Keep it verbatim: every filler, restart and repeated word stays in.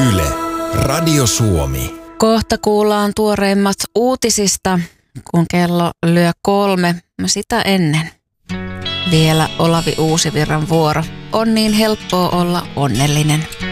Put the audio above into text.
Yle, Radio Suomi. Kohta kuullaan tuoreimmat uutisista, kun kello lyö kolme. Sitä ennen vielä Olavi Uusivirran vuoro. On niin helppoa olla onnellinen.